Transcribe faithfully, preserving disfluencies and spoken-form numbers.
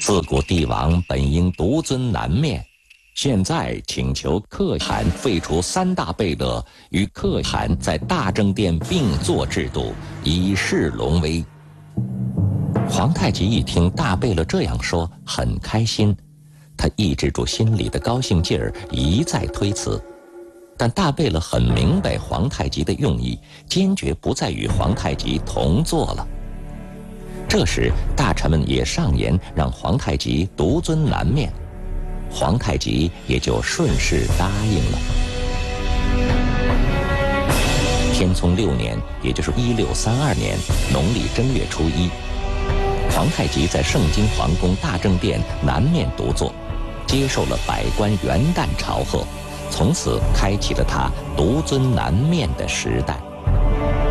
自古帝王本应独尊南面，现在请求可汗废除三大贝勒与可汗在大政殿并坐制度，以示隆威。皇太极一听大贝勒这样说，很开心，他抑制住心里的高兴劲儿，一再推辞。但大贝勒很明白皇太极的用意，坚决不再与皇太极同坐了。这时大臣们也上言让皇太极独尊南面，皇太极也就顺势答应了。天聪六年，也就是一六三二年农历正月初一，皇太极在盛京皇宫大政殿南面独坐，接受了百官元旦朝贺，从此开启了他独尊南面的时代。